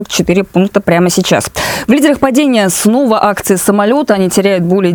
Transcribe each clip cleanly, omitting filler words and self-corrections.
4 пункта прямо сейчас. В лидерах падения снова акции самолета. Они теряют более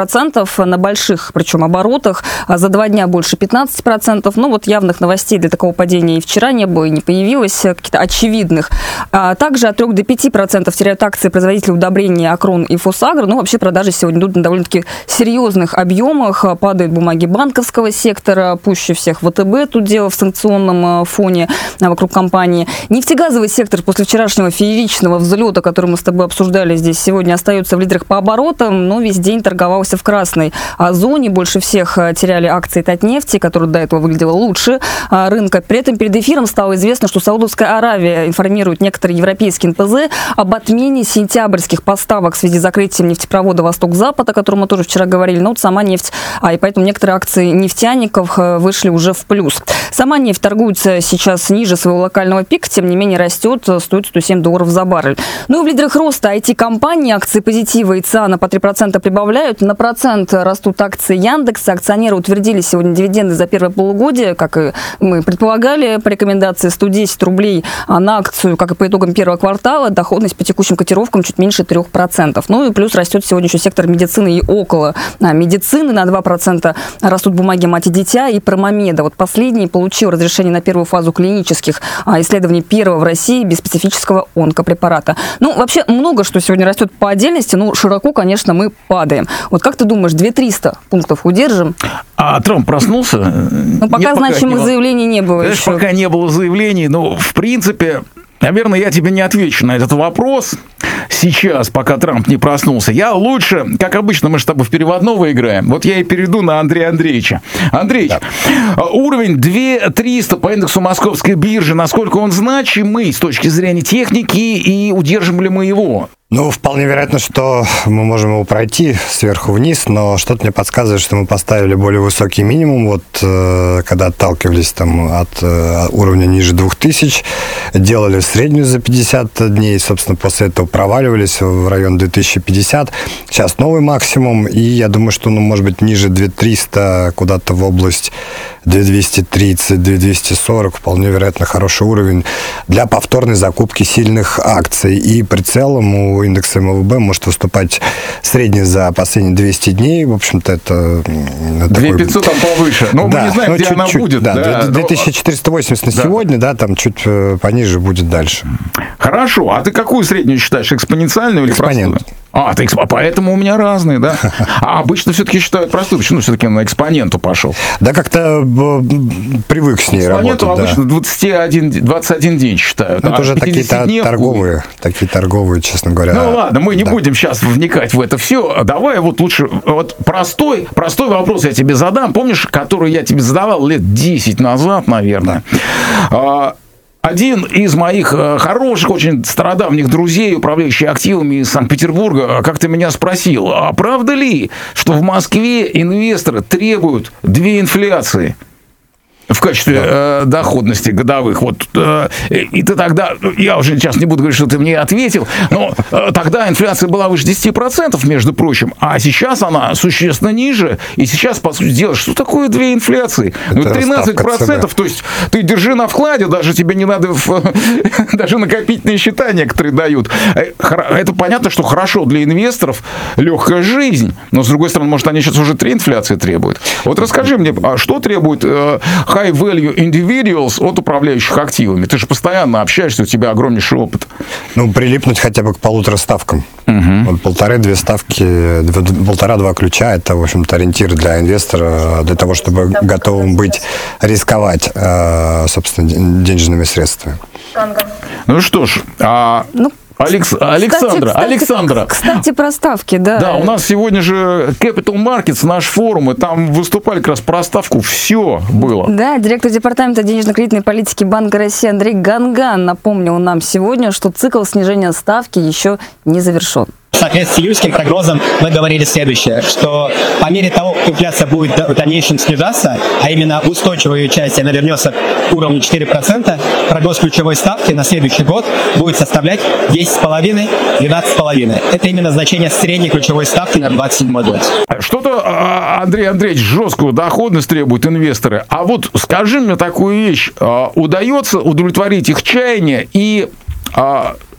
10% на больших, причем оборотах. А за 2 дня больше 15%. Ну вот явных новостей для такого падения и вчера не было, и не появилось, каких-то очевидных. Также от 3 до 5% теряют акции производителей удобрений Акрон и Фосагро. Ну вообще продажи сегодня идут на довольно-таки серьезных объемах. Падают бумаги банковского сектора. Пуще всех ВТБ тут дело в санкционном фоне вокруг компании. Нефтегазовый сектор после вчерашнего фееричного взлета, который мы с тобой обсуждали здесь, сегодня остается в лидерах по оборотам, но весь день торговался в красной зоне. Больше всех теряли акции Татнефти, которая до этого выглядела лучше рынка. При этом перед эфиром стало известно, что Саудовская Аравия информирует некоторые европейские НПЗ об отмене сентябрьских поставок в связи с закрытием нефтепровода «Восток-Запад», о котором мы тоже вчера говорили. Но вот сама нефть, и поэтому некоторые акции нефтяников вышли уже в плюс. Сама нефть торгуется сейчас ниже своего локального пика, тем не менее растет, стоит $107 за баррель. Ну и в лидерах роста IT-компании акции Позитива и ЦИАНа по 3% прибавляют. На процент растут акции Яндекса. Акционеры утвердили сегодня дивиденды за первое полугодие, как и мы предполагали, по рекомендации 110 рублей на акцию, как и по итогам первого квартала. Доходность по текущим котировкам чуть меньше 3%. Ну и плюс растет сегодня еще сектор медицины и около медицины. На 2% растут бумаги «Мать и дитя» и Промомеда. Вот последний получил разрешение на первую фазу клинических исследований первого в России без специфического онкопрепарата. Ну, вообще много что сегодня растет по отдельности, но широко, конечно, мы падаем. Вот как ты думаешь, 200-300 пунктов удержим? А Трамп проснулся? Ну, пока значимых заявлений не было еще. Пока не было заявлений, но, в принципе, наверное, я тебе не отвечу на этот вопрос сейчас, пока Трамп не проснулся. Я лучше, как обычно, мы же с тобой в переводного играем. Вот я и перейду на Андрея Андреевича. Андреевич, да. Уровень 2300 по индексу Московской биржи, насколько он значимый с точки зрения техники, и удержим ли мы его? Ну, вполне вероятно, что мы можем его пройти сверху вниз, но что-то мне подсказывает, что мы поставили более высокий минимум, вот когда отталкивались там от уровня ниже 2000, делали среднюю за 50 дней, собственно, после этого проваливались в район 2050. Сейчас новый максимум, и я думаю, что, может быть, ниже 2300, куда-то в область 2230, 2240, вполне вероятно, хороший уровень для повторной закупки сильных акций. И при целом у индекса МВБ может выступать средний за последние 200 дней. В общем-то, это... 2500 там повыше. Но да, мы не знаем, где чуть-чуть, она будет. Да, 2480 на сегодня, да, там чуть пониже будет дальше. Хорошо. А ты какую среднюю считаешь? Экспоненциальную или простую? Поэтому у меня разные, да? А обычно все-таки считают простую. Почему все-таки на экспоненту пошел? Да, как-то привык с ней работать. Обычно 21 день считают. Это уже такие торговые, честно говоря. Ну ладно, мы не будем сейчас вникать в это все. Давай вот лучше простой вопрос я тебе задам. Помнишь, который я тебе задавал лет 10 назад, наверное? Один из моих хороших, очень стародавних друзей, управляющий активами из Санкт-Петербурга, как-то меня спросил, а правда ли, что в Москве инвесторы требуют 2 инфляции в качестве доходности годовых? Вот, и ты тогда, я уже сейчас не буду говорить, что ты мне ответил, но тогда инфляция была выше 10%, между прочим, а сейчас она существенно ниже, и сейчас, по сути дела, что такое 2 инфляции? Ну, 13%, то есть ты держи на вкладе, даже тебе не надо, даже накопительные счета некоторые дают. Это понятно, что хорошо для инвесторов, легкая жизнь, но, с другой стороны, может, они сейчас уже 3 инфляции требуют. Вот расскажи мне, а что требует high value individuals от управляющих активами? Ты же постоянно общаешься, у тебя огромнейший опыт. Ну, прилипнуть хотя бы к 1,5 ставкам. Вот 1,5-2 ставки, 1,5-2 ключа, это, в общем-то, ориентир для инвестора, для того, чтобы готовым быть рисковать, собственно, денежными средствами. Ну что ж, Александра. Кстати, про ставки, да. Да, у нас сегодня же Capital Markets, наш форум, и там выступали как раз про ставку, все было. Да, директор департамента денежно-кредитной политики Банка России Андрей Ганган напомнил нам сегодня, что цикл снижения ставки еще не завершен. В соответствии с июльским прогнозом мы говорили следующее, что по мере того, как инфляция будет в дальнейшем снижаться, а именно устойчивая ее часть, она вернется к уровню 4%, прогноз ключевой ставки на следующий год будет составлять 10,5-12,5. Это именно значение средней ключевой ставки на 2027 год. Что-то Андрей Андреевич жесткую доходность требуют инвесторы. А вот скажи мне такую вещь. Удается удовлетворить их чаяния и